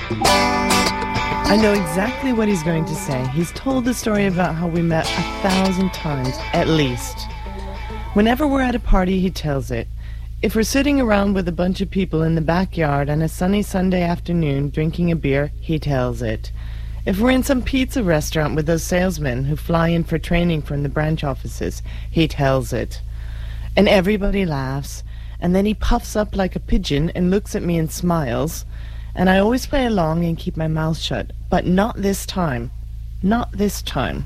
I know exactly what he's going to say. He's told the story about how we met 1,000 times, at least. Whenever we're at a party, he tells it. If we're sitting around with a bunch of people in the backyard on a sunny Sunday afternoon drinking a beer, he tells it. If we're in some pizza restaurant with those salesmen who fly in for training from the branch offices, he tells it. And everybody laughs, and then he puffs up like a pigeon and looks at me and smiles, and I always play along and keep my mouth shut. But not this time. Not this time.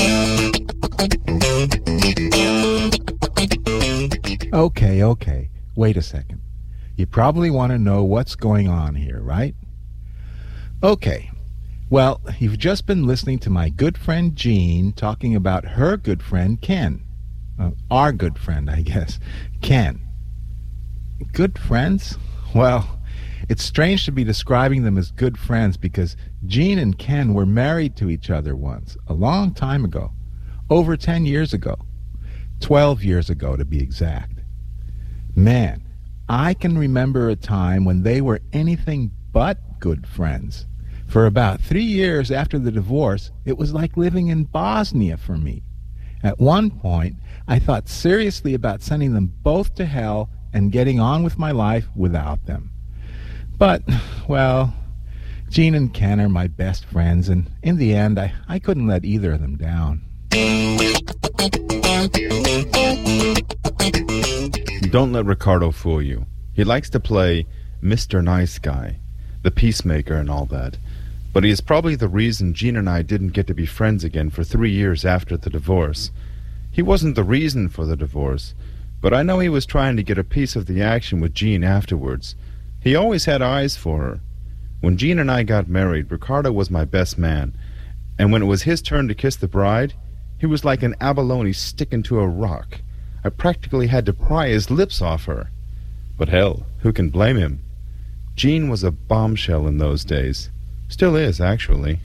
Okay. Wait a second. You probably want to know what's going on here, right? Okay. Well, you've just been listening to my good friend Jean talking about her good friend Ken. Our good friend, I guess. Ken. Good friends? Well, it's strange to be describing them as good friends because Jean and Ken were married to each other once, a long time ago. Over 10 years ago. 12 years ago, to be exact. Man, I can remember a time when they were anything but good friends. For about 3 years after the divorce, it was like living in Bosnia for me. At one point, I thought seriously about sending them both to hell and getting on with my life without them. But, well, Jean and Ken are my best friends, and in the end, I couldn't let either of them down. Don't let Ricardo fool you. He likes to play Mr. Nice Guy, the peacemaker and all that. But he is probably the reason Jean and I didn't get to be friends again for 3 years after the divorce. He wasn't the reason for the divorce, but I know he was trying to get a piece of the action with Jean afterwards. He always had eyes for her. When Jean and I got married, Ricardo was my best man, and when it was his turn to kiss the bride, he was like an abalone sticking to a rock. I practically had to pry his lips off her. But hell, who can blame him? Jean was a bombshell in those days. Still is, actually.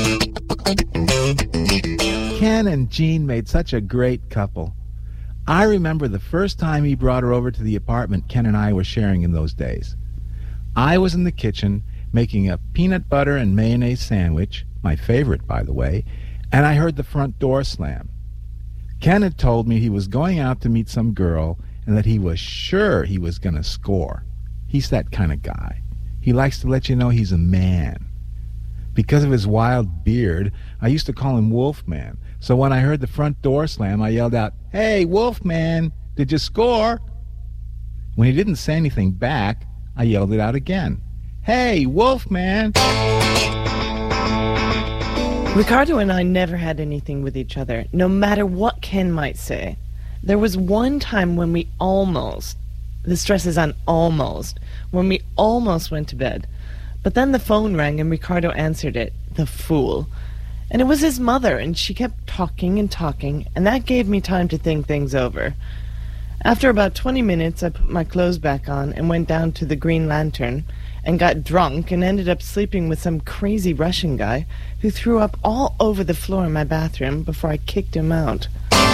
Ken and Jean made such a great couple. I remember the first time he brought her over to the apartment Ken and I were sharing in those days. I was in the kitchen making a peanut butter and mayonnaise sandwich, my favorite, by the way, and I heard the front door slam. Ken had told me he was going out to meet some girl and that he was sure he was going to score. He's that kind of guy. He likes to let you know he's a man. Because of his wild beard, I used to call him Wolfman. So when I heard the front door slam, I yelled out, "Hey, Wolfman, did you score?" When he didn't say anything back, I yelled it out again. "Hey, Wolfman!" Ricardo and I never had anything with each other, no matter what Ken might say. There was one time when we almost, the stress is on almost, when we almost went to bed. But then the phone rang and Ricardo answered it, the fool. And it was his mother, and she kept talking and talking, and that gave me time to think things over. After about 20 minutes, I put my clothes back on and went down to the Green Lantern and got drunk and ended up sleeping with some crazy Russian guy who threw up all over the floor in my bathroom before I kicked him out.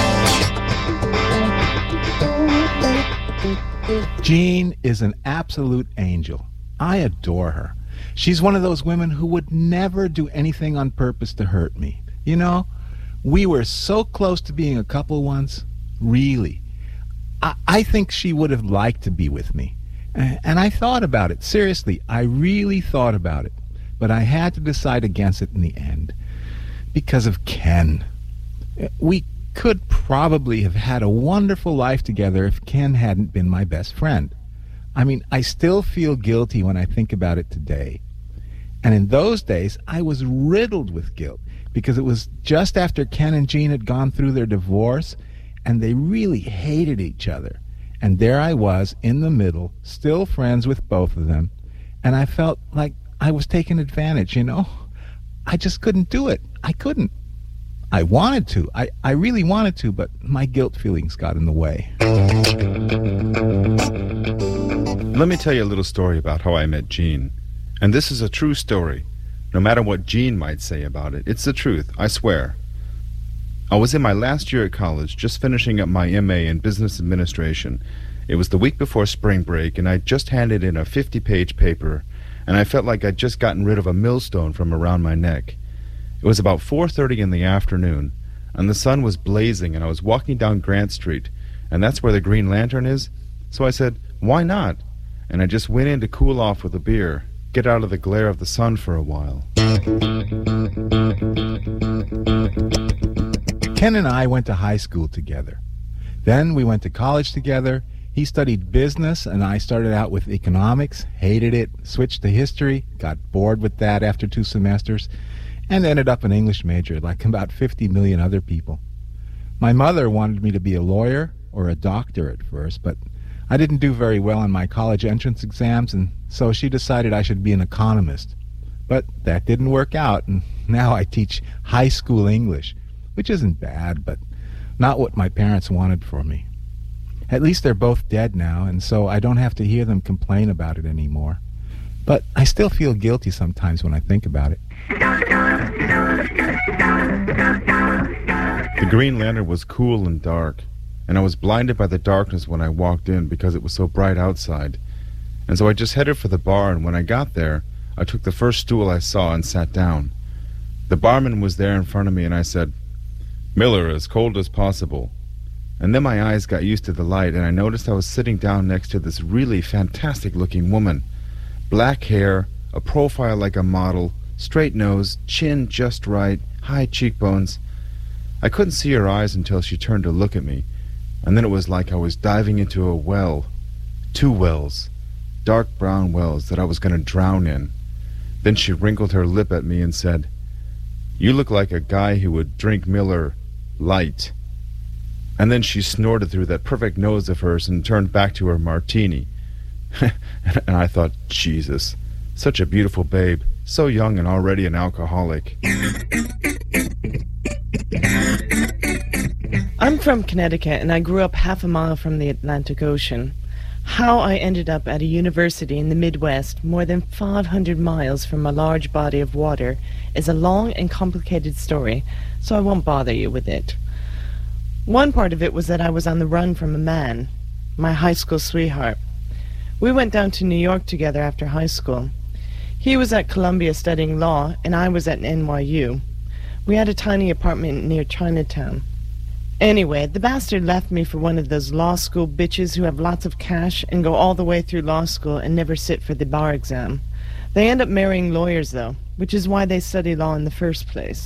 Jean is an absolute angel. I adore her. She's one of those women who would never do anything on purpose to hurt me. You know, we were so close to being a couple once. Really. I think she would have liked to be with me. And I thought about it. Seriously, I really thought about it. But I had to decide against it in the end. Because of Ken. We could probably have had a wonderful life together if Ken hadn't been my best friend. I mean, I still feel guilty when I think about it today. And in those days, I was riddled with guilt because it was just after Ken and Jean had gone through their divorce, and they really hated each other. And there I was in the middle, still friends with both of them, and I felt like I was taking advantage, you know? I just couldn't do it. I couldn't. I wanted to. I really wanted to, but my guilt feelings got in the way. Let me tell you a little story about how I met Jean. And this is a true story. No matter what Jean might say about it, it's the truth, I swear. I was in my last year at college, just finishing up my MA in business administration. It was the week before spring break, and I just handed in a 50-page paper, and I felt like I'd just gotten rid of a millstone from around my neck. It was about 4:30 in the afternoon, and the sun was blazing, and I was walking down Grant Street, and that's where the Green Lantern is. So I said, why not? And I just went in to cool off with a beer, get out of the glare of the sun for a while. Ken and I went to high school together. Then we went to college together. He studied business, and I started out with economics, hated it, switched to history, got bored with that after 2 semesters, and ended up an English major like about 50 million other people. My mother wanted me to be a lawyer or a doctor at first, but I didn't do very well on my college entrance exams, and so she decided I should be an economist. But that didn't work out, and now I teach high school English, which isn't bad, but not what my parents wanted for me. At least they're both dead now, and so I don't have to hear them complain about it anymore. But I still feel guilty sometimes when I think about it. The Green Lantern was cool and dark, and I was blinded by the darkness when I walked in because it was so bright outside. And so I just headed for the bar, and when I got there, I took the first stool I saw and sat down. The barman was there in front of me, and I said, "Miller, as cold as possible." And then my eyes got used to the light, and I noticed I was sitting down next to this really fantastic-looking woman. Black hair, a profile like a model, straight nose, chin just right, high cheekbones. I couldn't see her eyes until she turned to look at me, and then it was like I was diving into a well. 2 wells, dark brown wells that I was going to drown in. Then she wrinkled her lip at me and said, "You look like a guy who would drink Miller Light." And then she snorted through that perfect nose of hers and turned back to her martini. And I thought, Jesus, such a beautiful babe, so young and already an alcoholic. I'm from Connecticut, and I grew up half a mile from the Atlantic Ocean. How I ended up at a university in the Midwest, more than 500 miles from a large body of water, is a long and complicated story, so I won't bother you with it. One part of it was that I was on the run from a man, my high school sweetheart. We went down to New York together after high school. He was at Columbia studying law, and I was at NYU. We had a tiny apartment near Chinatown. Anyway, the bastard left me for one of those law school bitches who have lots of cash and go all the way through law school and never sit for the bar exam. They end up marrying lawyers, though, which is why they study law in the first place.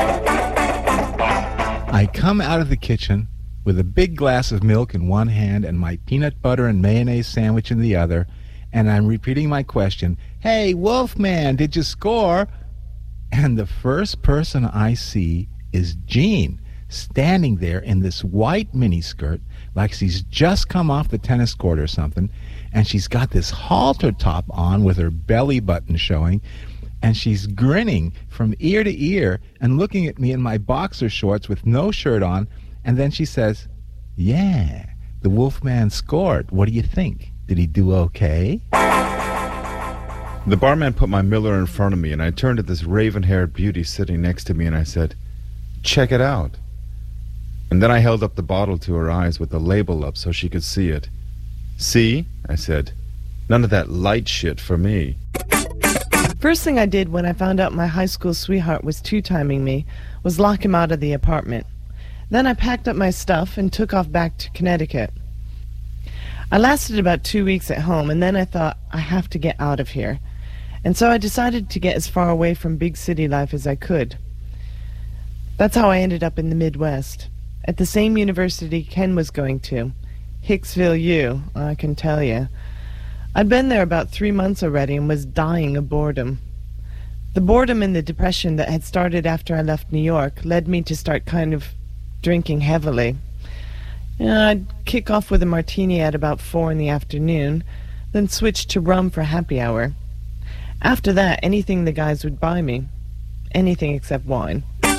I come out of the kitchen with a big glass of milk in one hand and my peanut butter and mayonnaise sandwich in the other, and I'm repeating my question, "Hey, Wolfman, did you score?" And the first person I see is Jean, standing there in this white miniskirt like she's just come off the tennis court or something, and she's got this halter top on with her belly button showing, and she's grinning from ear to ear and looking at me in my boxer shorts with no shirt on, and then she says, "Yeah, the Wolfman scored. What do you think? Did he do okay?" The barman put my Miller in front of me, and I turned to this raven-haired beauty sitting next to me, and I said, "Check it out." And then I held up the bottle to her eyes with the label up so she could see it. "See?" I said. "None of that light shit for me." First thing I did when I found out my high school sweetheart was two-timing me was lock him out of the apartment. Then I packed up my stuff and took off back to Connecticut. I lasted about 2 weeks at home, and then I thought, I have to get out of here. And so I decided to get as far away from big city life as I could. That's how I ended up in the Midwest, at the same university Ken was going to, Hicksville U, I can tell you. I'd been there about 3 months already and was dying of boredom. The boredom and the depression that had started after I left New York led me to start kind of drinking heavily. I'd kick off with a martini at about 4 in the afternoon, then switch to rum for happy hour. After that, anything the guys would buy me. Anything except wine.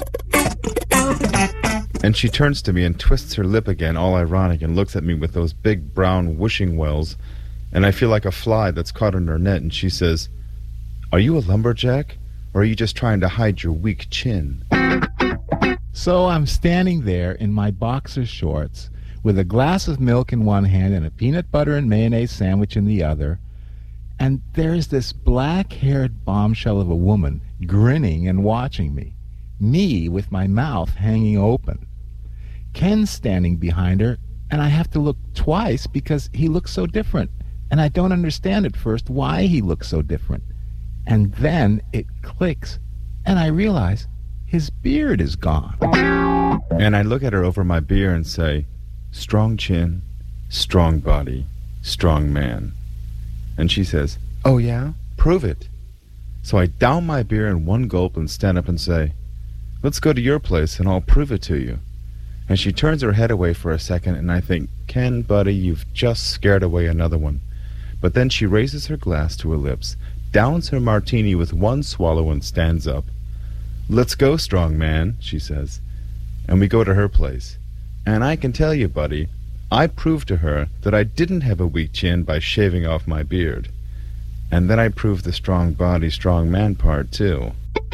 And she turns to me and twists her lip again, all ironic, and looks at me with those big brown wishing wells, and I feel like a fly that's caught in her net, and she says, "Are you a lumberjack, or are you just trying to hide your weak chin?" So I'm standing there in my boxer shorts with a glass of milk in one hand and a peanut butter and mayonnaise sandwich in the other, and there's this black-haired bombshell of a woman grinning and watching me with my mouth hanging open. Ken's standing behind her, and I have to look twice because he looks so different, and I don't understand at first why he looks so different. And then it clicks, and I realize his beard is gone. And I look at her over my beer and say, strong chin, strong body, strong man. And she says, oh yeah? Prove it. So I down my beer in one gulp and stand up and say, let's go to your place and I'll prove it to you. And she turns her head away for a second and I think, Ken, buddy, you've just scared away another one. But then she raises her glass to her lips, downs her martini with one swallow and stands up. Let's go, strong man, she says. And we go to her place. And I can tell you, buddy, I proved to her that I didn't have a weak chin by shaving off my beard. And then I proved the strong body, strong man part, too.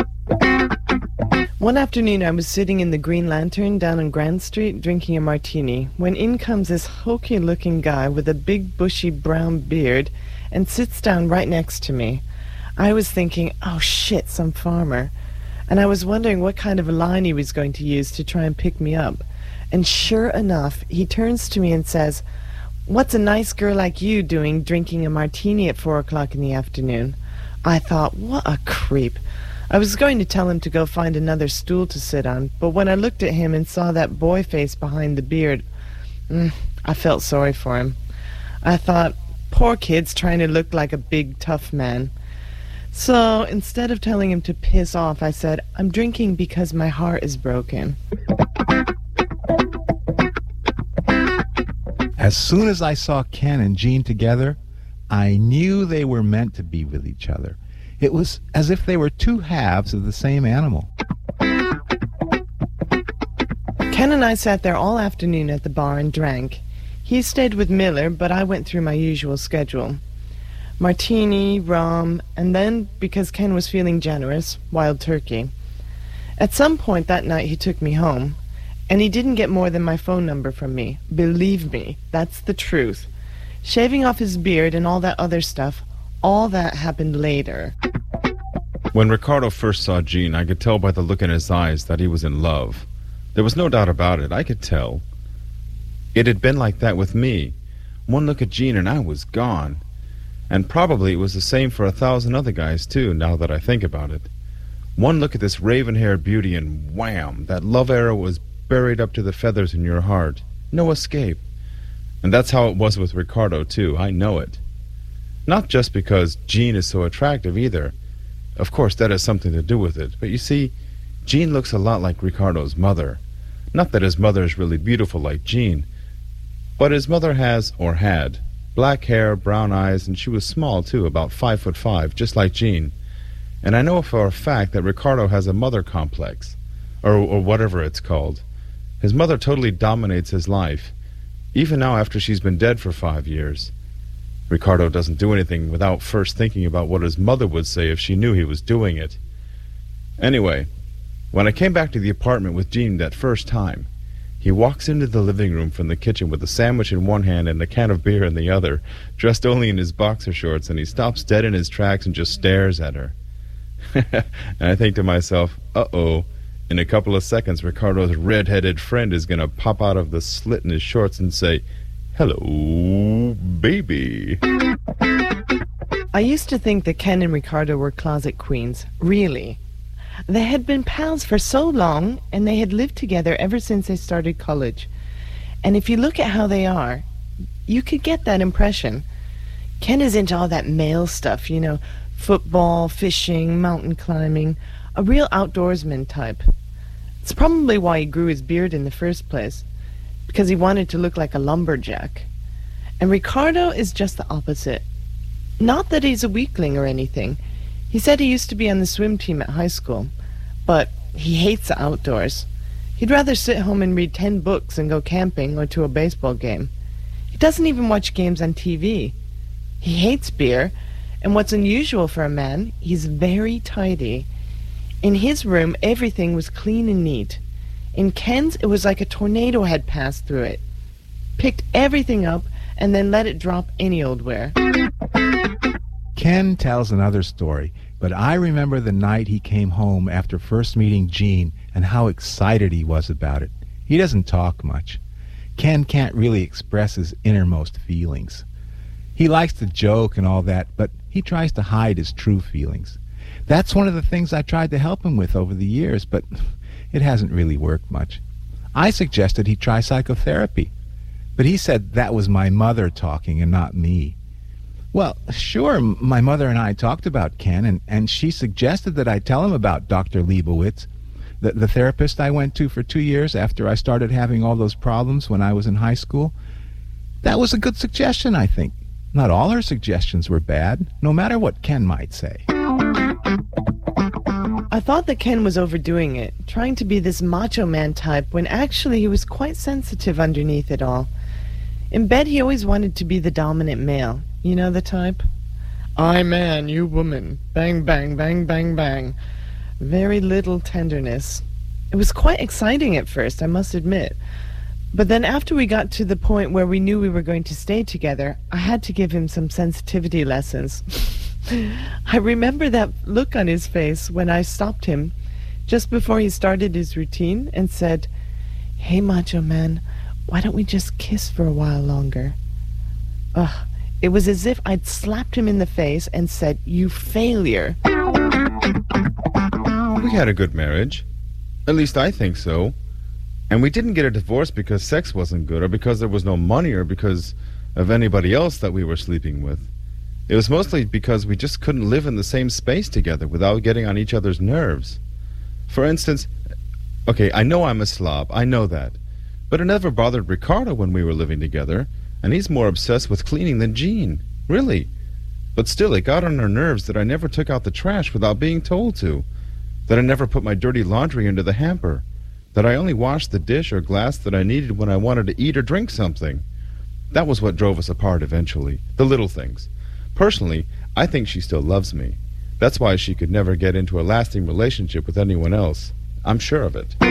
One afternoon I was sitting in the Green Lantern down on Grand Street drinking a martini when in comes this hokey-looking guy with a big bushy brown beard and sits down right next to me. I was thinking, oh shit, some farmer. And I was wondering what kind of a line he was going to use to try and pick me up. And sure enough, he turns to me and says, what's a nice girl like you doing drinking a martini at 4 o'clock in the afternoon? I thought, what a creep. I was going to tell him to go find another stool to sit on, but when I looked at him and saw that boy face behind the beard, I felt sorry for him. I thought, poor kid's trying to look like a big, tough man. So instead of telling him to piss off, I said, I'm drinking because my heart is broken. As soon as I saw Ken and Jean together, I knew they were meant to be with each other. It was as if they were two halves of the same animal. Ken and I sat there all afternoon at the bar and drank. He stayed with Miller, but I went through my usual schedule. Martini, rum, and then, because Ken was feeling generous, wild turkey. At some point that night he took me home, and he didn't get more than my phone number from me. Believe me, that's the truth. Shaving off his beard and all that other stuff, all that happened later. When Ricardo first saw Jean, I could tell by the look in his eyes that he was in love. There was no doubt about it. I could tell. It had been like that with me. One look at Jean and I was gone. And probably it was the same for 1,000 other guys, too, now that I think about it. One look at this raven-haired beauty and wham, that love arrow was buried up to the feathers in your heart. No escape. And that's how it was with Ricardo, too. I know it. Not just because Jean is so attractive, either. Of course, that has something to do with it. But you see, Jean looks a lot like Ricardo's mother. Not that his mother is really beautiful like Jean, but his mother has, or had, black hair, brown eyes, and she was small, too, about 5'5", just like Jean. And I know for a fact that Ricardo has a mother complex, or whatever it's called. His mother totally dominates his life, even now after she's been dead for 5 years. Ricardo doesn't do anything without first thinking about what his mother would say if she knew he was doing it. Anyway, when I came back to the apartment with Jean that first time, he walks into the living room from the kitchen with a sandwich in one hand and a can of beer in the other, dressed only in his boxer shorts, and he stops dead in his tracks and just stares at her. And I think to myself, uh-oh, in a couple of seconds Ricardo's red-headed friend is going to pop out of the slit in his shorts and say, hello, baby. I used to think that Ken and Ricardo were closet queens. Really. They had been pals for so long, and they had lived together ever since they started college. And if you look at how they are, you could get that impression. Ken is into all that male stuff, you know, football, fishing, mountain climbing, a real outdoorsman type. It's probably why he grew his beard in the first place, because he wanted to look like a lumberjack. And Ricardo is just the opposite. Not that he's a weakling or anything. He said he used to be on the swim team at high school, but he hates the outdoors. He'd rather sit home and read 10 books and go camping or to a baseball game. He doesn't even watch games on TV. He hates beer, and what's unusual for a man, he's very tidy. In his room, everything was clean and neat. In Ken's, it was like a tornado had passed through it. Picked everything up and then let it drop any old where. Ken tells another story, but I remember the night he came home after first meeting Jean and how excited he was about it. He doesn't talk much. Ken can't really express his innermost feelings. He likes to joke and all that, but he tries to hide his true feelings. That's one of the things I tried to help him with over the years, but it hasn't really worked much. I suggested he try psychotherapy, but he said that was my mother talking and not me. Well, sure, my mother and I talked about Ken, and she suggested that I tell him about Dr. Leibowitz, the therapist I went to for 2 years after I started having all those problems when I was in high school. That was a good suggestion, I think. Not all her suggestions were bad, no matter what Ken might say. I thought that Ken was overdoing it, trying to be this macho man type when actually he was quite sensitive underneath it all. In bed he always wanted to be the dominant male. You know the type? I man, you woman. Bang, bang, bang, bang, bang. Very little tenderness. It was quite exciting at first, I must admit. But then after we got to the point where we knew we were going to stay together, I had to give him some sensitivity lessons. I remember that look on his face when I stopped him just before he started his routine and said, "Hey, macho man, why don't we just kiss for a while longer?" Ugh. It was as if I'd slapped him in the face and said, "You failure." We had a good marriage. At least I think so. And we didn't get a divorce because sex wasn't good or because there was no money or because of anybody else that we were sleeping with. It was mostly because we just couldn't live in the same space together without getting on each other's nerves. For instance, okay, I know I'm a slob, I know that. But it never bothered Ricardo when we were living together. And he's more obsessed with cleaning than Jean. Really. But still, it got on her nerves that I never took out the trash without being told to. That I never put my dirty laundry into the hamper. That I only washed the dish or glass that I needed when I wanted to eat or drink something. That was what drove us apart eventually. The little things. Personally, I think she still loves me. That's why she could never get into a lasting relationship with anyone else. I'm sure of it.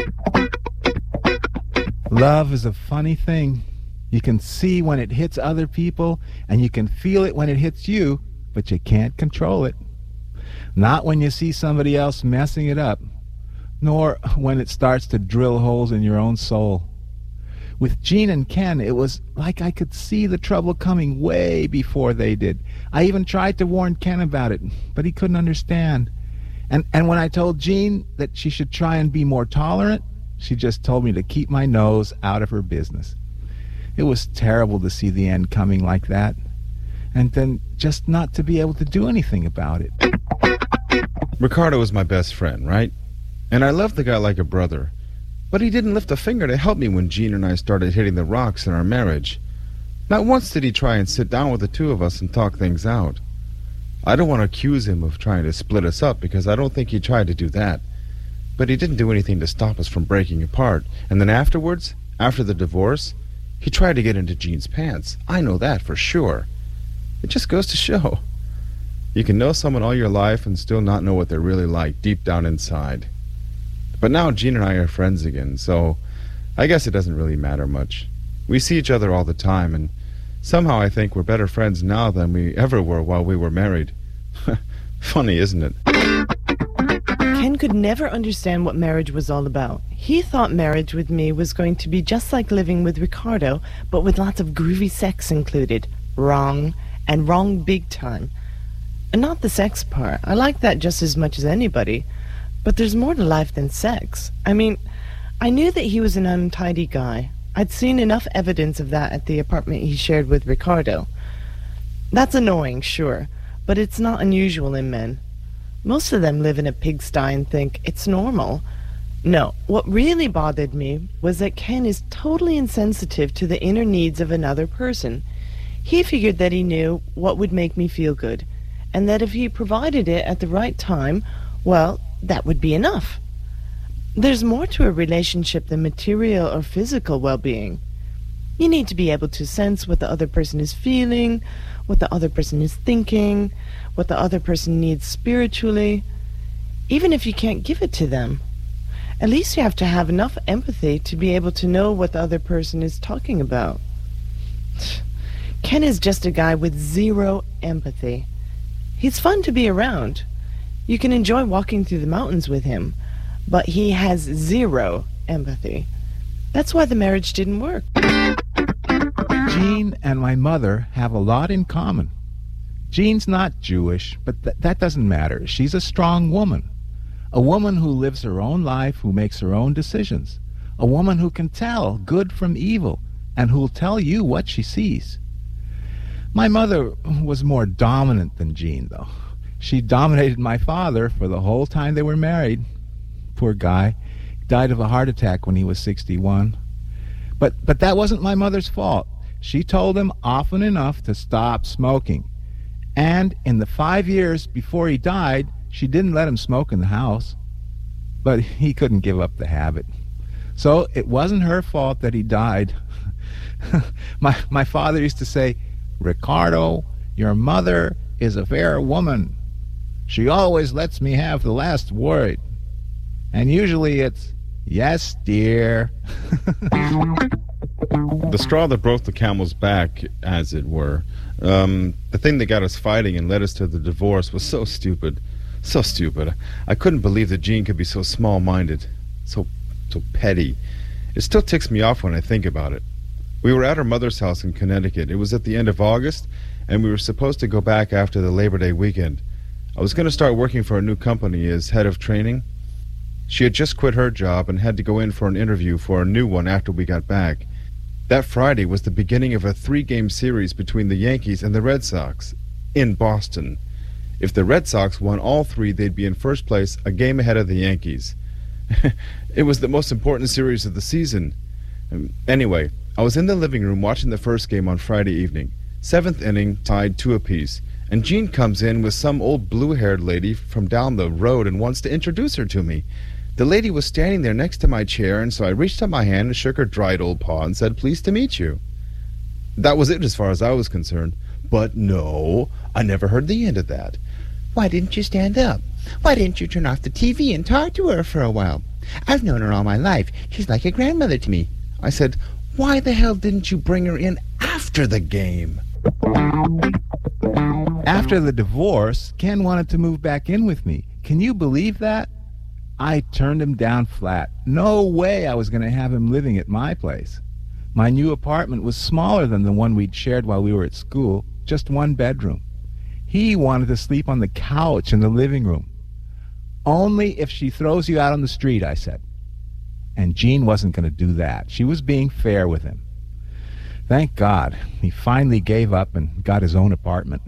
Love is a funny thing. You can see when it hits other people, and you can feel it when it hits you, but you can't control it. Not when you see somebody else messing it up, nor when it starts to drill holes in your own soul. With Jean and Ken, it was like I could see the trouble coming way before they did. I even tried to warn Ken about it, but he couldn't understand. And when I told Jean that she should try and be more tolerant, she just told me to keep my nose out of her business. It was terrible to see the end coming like that, and then just not to be able to do anything about it. Ricardo was my best friend, right? And I loved the guy like a brother. But he didn't lift a finger to help me when Jean and I started hitting the rocks in our marriage. Not once did he try and sit down with the two of us and talk things out. I don't want to accuse him of trying to split us up because I don't think he tried to do that. But he didn't do anything to stop us from breaking apart. And then afterwards, after the divorce, he tried to get into Jean's pants. I know that for sure. It just goes to show. You can know someone all your life and still not know what they're really like deep down inside. But now Jean and I are friends again, so I guess it doesn't really matter much. We see each other all the time, and somehow I think we're better friends now than we ever were while we were married. Funny, isn't it? Ken could never understand what marriage was all about. He thought marriage with me was going to be just like living with Ricardo, but with lots of groovy sex included. Wrong, and wrong big time. And not the sex part. I like that just as much as anybody. But there's more to life than sex. I mean, I knew that he was an untidy guy. I'd seen enough evidence of that at the apartment he shared with Ricardo. That's annoying, sure, but it's not unusual in men. Most of them live in a pigsty and think it's normal. No, what really bothered me was that Ken is totally insensitive to the inner needs of another person. He figured that he knew what would make me feel good, and that if he provided it at the right time, well, that would be enough. There's more to a relationship than material or physical well-being. You need to be able to sense what the other person is feeling, what the other person is thinking, what the other person needs spiritually, even if you can't give it to them. At least you have to have enough empathy to be able to know what the other person is talking about. Ken is just a guy with zero empathy. He's fun to be around. You can enjoy walking through the mountains with him, but he has zero empathy. That's why the marriage didn't work. Jean and my mother have a lot in common. Jean's not Jewish, but that doesn't matter. She's a strong woman. A woman who lives her own life, who makes her own decisions. A woman who can tell good from evil, and who'll tell you what she sees. My mother was more dominant than Jean, though. She dominated my father for the whole time they were married. Poor guy. Died of a heart attack when he was 61. But that wasn't my mother's fault. She told him often enough to stop smoking. And in the 5 years before he died, she didn't let him smoke in the house. But he couldn't give up the habit. So it wasn't her fault that he died. My father used to say, "Ricardo, your mother is a fair woman. She always lets me have the last word." And usually it's, "Yes, dear." The straw that broke the camel's back, as it were, the thing that got us fighting and led us to the divorce was so stupid. So stupid. I couldn't believe that Jean could be so small-minded, so petty. It still ticks me off when I think about it. We were at her mother's house in Connecticut. It was at the end of August, and we were supposed to go back after the Labor Day weekend. I was going to start working for a new company as head of training. She had just quit her job and had to go in for an interview for a new one after we got back. That Friday was the beginning of a 3-game series between the Yankees and the Red Sox in Boston. If the Red Sox won all 3, they'd be in first place, a game ahead of the Yankees. It was the most important series of the season. Anyway, I was in the living room watching the first game on Friday evening. 7th inning, tied 2 apiece. And Jean comes in with some old blue-haired lady from down the road and wants to introduce her to me. The lady was standing there next to my chair, and so I reached out my hand and shook her dried old paw and said, "Pleased to meet you." That was it as far as I was concerned. But no, I never heard the end of that. "Why didn't you stand up? Why didn't you turn off the TV and talk to her for a while? I've known her all my life. She's like a grandmother to me." I said, "Why the hell didn't you bring her in after the game?" After the divorce, Ken wanted to move back in with me. Can you believe that? I turned him down flat. No way I was going to have him living at my place. My new apartment was smaller than the one we'd shared while we were at school, just 1 bedroom. He wanted to sleep on the couch in the living room. "Only if she throws you out on the street," I said. And Jean wasn't going to do that. She was being fair with him. Thank God, he finally gave up and got his own apartment.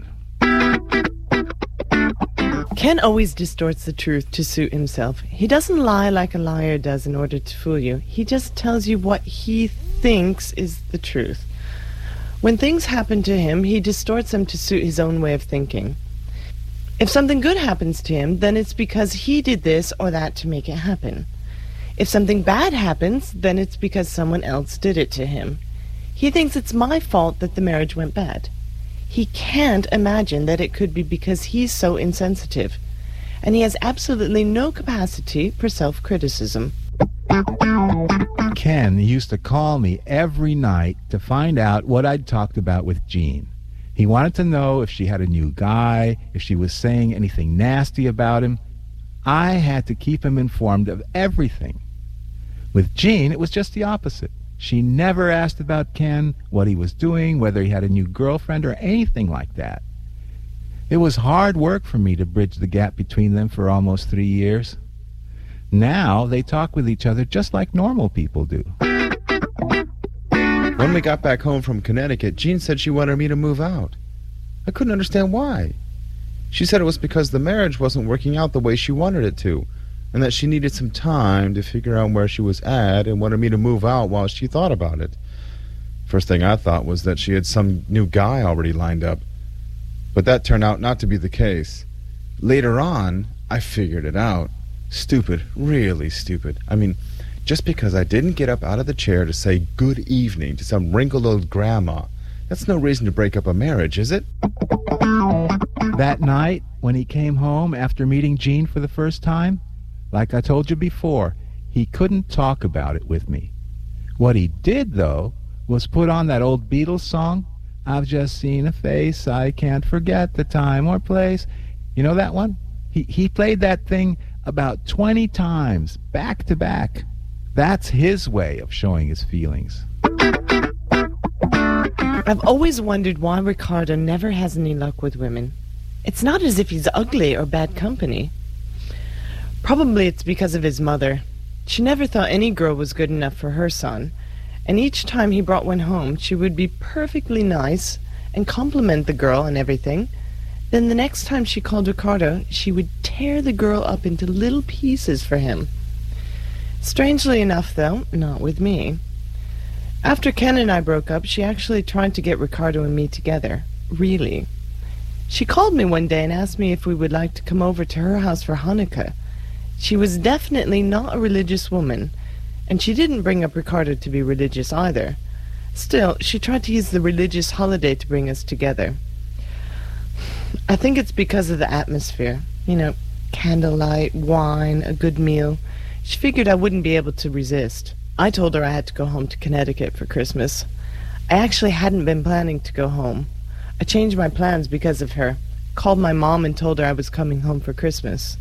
Ken always distorts the truth to suit himself. He doesn't lie like a liar does in order to fool you. He just tells you what he thinks is the truth. When things happen to him, he distorts them to suit his own way of thinking. If something good happens to him, then it's because he did this or that to make it happen. If something bad happens, then it's because someone else did it to him. He thinks it's my fault that the marriage went bad. He can't imagine that it could be because he's so insensitive, and he has absolutely no capacity for self-criticism. Ken used to call me every night to find out what I'd talked about with Jean. He wanted to know if she had a new guy, if she was saying anything nasty about him. I had to keep him informed of everything. With Jean, it was just the opposite. She never asked about Ken, what he was doing, whether he had a new girlfriend, or anything like that. It was hard work for me to bridge the gap between them for almost 3 years. Now they talk with each other just like normal people do. When we got back home from Connecticut, Jean said she wanted me to move out. I couldn't understand why. She said it was because the marriage wasn't working out the way she wanted it to, and that she needed some time to figure out where she was at and wanted me to move out while she thought about it. First thing I thought was that she had some new guy already lined up, but that turned out not to be the case. Later on, I figured it out. Stupid, really stupid. I mean, just because I didn't get up out of the chair to say good evening to some wrinkled old grandma, that's no reason to break up a marriage, is it? That night, when he came home after meeting Jean for the first time, like I told you before, he couldn't talk about it with me. What he did, though, was put on that old Beatles song, I've just seen a face, I can't forget the time or place. You know that one? He played that thing about 20 times, back to back. That's his way of showing his feelings. I've always wondered why Ricardo never has any luck with women. It's not as if he's ugly or bad company. Probably it's because of his mother. She never thought any girl was good enough for her son, and each time he brought one home, she would be perfectly nice and compliment the girl and everything. Then the next time she called Ricardo, she would tear the girl up into little pieces for him. Strangely enough, though, not with me. After Ken and I broke up, she actually tried to get Ricardo and me together. Really. She called me one day and asked me if we would like to come over to her house for Hanukkah. She was definitely not a religious woman, and she didn't bring up Ricardo to be religious either. Still, she tried to use the religious holiday to bring us together. I think it's because of the atmosphere. You know, candlelight, wine, a good meal. She figured I wouldn't be able to resist. I told her I had to go home to Connecticut for Christmas. I actually hadn't been planning to go home. I changed my plans because of her. Called my mom and told her I was coming home for Christmas.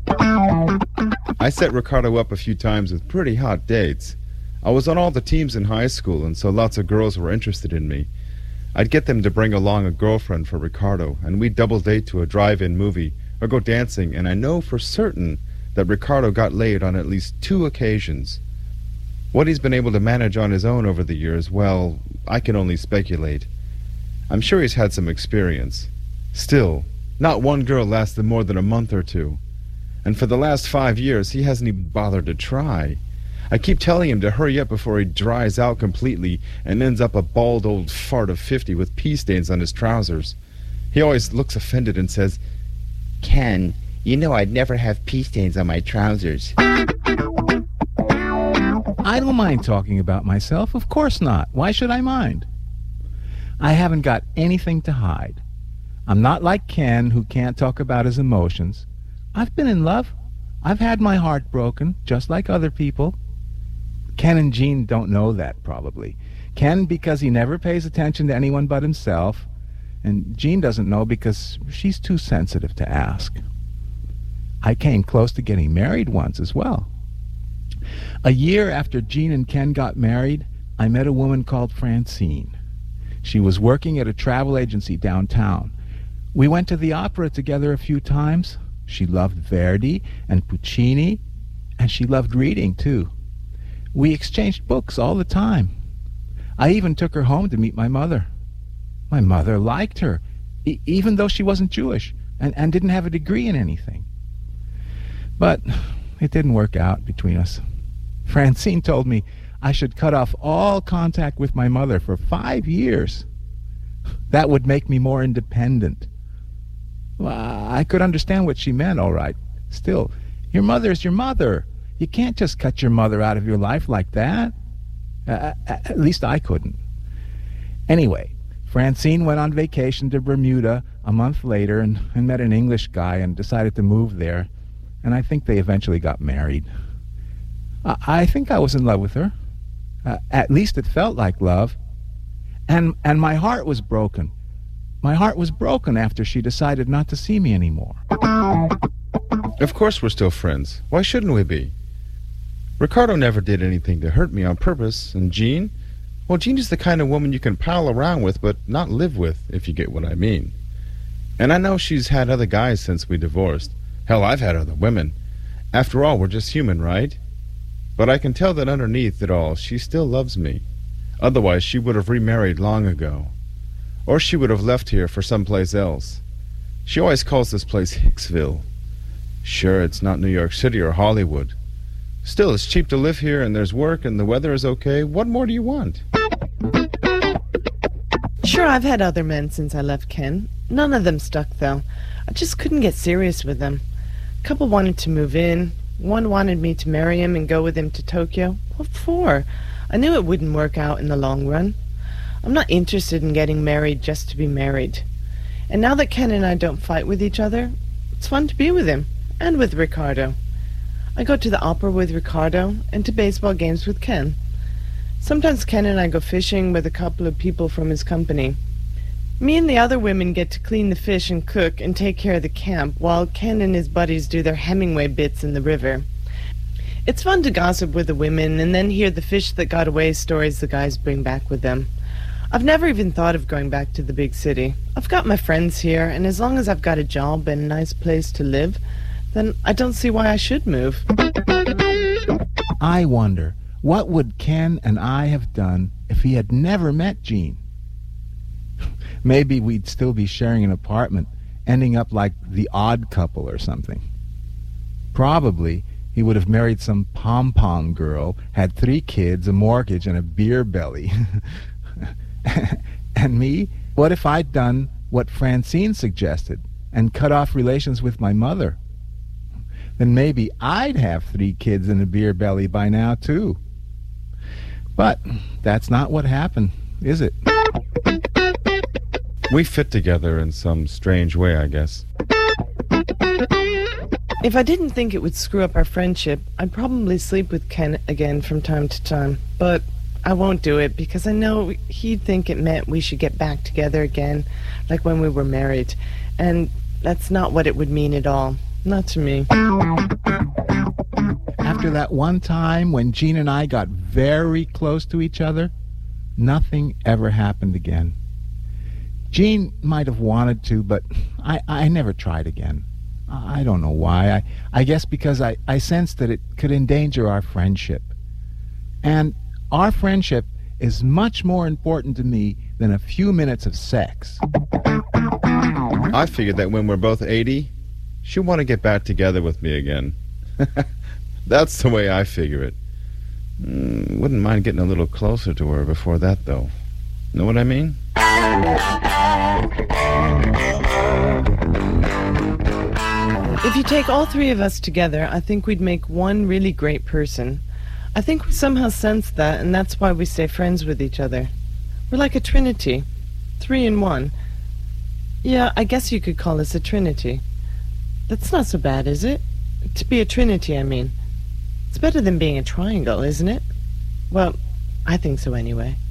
I set Ricardo up a few times with pretty hot dates. I was on all the teams in high school, and so lots of girls were interested in me. I'd get them to bring along a girlfriend for Ricardo, and we'd double date to a drive-in movie or go dancing, and I know for certain that Ricardo got laid on at least 2 occasions. What he's been able to manage on his own over the years, well, I can only speculate. I'm sure he's had some experience. Still, not one girl lasted more than a month or 2. And for the last 5 years, he hasn't even bothered to try. I keep telling him to hurry up before he dries out completely and ends up a bald old fart of 50 with pee stains on his trousers. He always looks offended and says, Ken, you know I'd never have pee stains on my trousers. I don't mind talking about myself. Of course not. Why should I mind? I haven't got anything to hide. I'm not like Ken, who can't talk about his emotions. I've been in love. I've had my heart broken, just like other people. Ken and Jean don't know that, probably. Ken, because he never pays attention to anyone but himself, and Jean doesn't know because she's too sensitive to ask. I came close to getting married once as well. A year after Jean and Ken got married, I met a woman called Francine. She was working at a travel agency downtown. We went to the opera together a few times. She loved Verdi and Puccini, and she loved reading, too. We exchanged books all the time. I even took her home to meet my mother. My mother liked her, even though she wasn't Jewish and didn't have a degree in anything. But it didn't work out between us. Francine told me I should cut off all contact with my mother for 5 years. That would make me more independent. Well, I could understand what she meant, all right. Still, your mother's your mother. You can't just cut your mother out of your life like that. At least I couldn't. Anyway, Francine went on vacation to Bermuda a month later and met an English guy and decided to move there. And I think they eventually got married. I think I was in love with her. At least it felt like love. And my heart was broken. My heart was broken after she decided not to see me anymore. Of course we're still friends. Why shouldn't we be? Ricardo never did anything to hurt me on purpose, and Jean? Well, Jean is the kind of woman you can pal around with but not live with, if you get what I mean. And I know she's had other guys since we divorced. Hell, I've had other women. After all, we're just human, right? But I can tell that underneath it all, she still loves me. Otherwise, she would have remarried long ago. Or she would have left here for someplace else. She always calls this place Hicksville. Sure, it's not New York City or Hollywood. Still, it's cheap to live here, and there's work, and the weather is okay. What more do you want? Sure, I've had other men since I left Ken. None of them stuck, though. I just couldn't get serious with them. A couple wanted to move in. One wanted me to marry him and go with him to Tokyo. What for? I knew it wouldn't work out in the long run. I'm not interested in getting married just to be married. And now that Ken and I don't fight with each other, it's fun to be with him, and with Ricardo. I go to the opera with Ricardo, and to baseball games with Ken. Sometimes Ken and I go fishing with a couple of people from his company. Me and the other women get to clean the fish and cook and take care of the camp, while Ken and his buddies do their Hemingway bits in the river. It's fun to gossip with the women and then hear the fish that got away stories the guys bring back with them. I've never even thought of going back to the big city. I've got my friends here, and as long as I've got a job and a nice place to live, then I don't see why I should move. I wonder, what would Ken and I have done if he had never met Jean? Maybe we'd still be sharing an apartment, ending up like the Odd Couple or something. Probably he would have married some pom-pom girl, had 3 kids, a mortgage, and a beer belly. And me? What if I'd done what Francine suggested and cut off relations with my mother? Then maybe I'd have 3 kids and a beer belly by now, too. But that's not what happened, is it? We fit together in some strange way, I guess. If I didn't think it would screw up our friendship, I'd probably sleep with Ken again from time to time. But I won't do it because I know he'd think it meant we should get back together again, like when we were married. And that's not what it would mean at all. Not to me. After that one time when Jean and I got very close to each other, nothing ever happened again. Jean might have wanted to, but I never tried again. I don't know why. I guess because I sensed that it could endanger our friendship. And our friendship is much more important to me than a few minutes of sex. I figured that when we're both 80, she'll want to get back together with me again. That's the way I figure it. Wouldn't mind getting a little closer to her before that, though. Know what I mean? If you take all 3 of us together, I think we'd make one really great person. I think we somehow sense that, and that's why we stay friends with each other. We're like a trinity. 3 in 1. Yeah, I guess you could call us a trinity. That's not so bad, is it? To be a trinity, I mean. It's better than being a triangle, isn't it? Well, I think so anyway.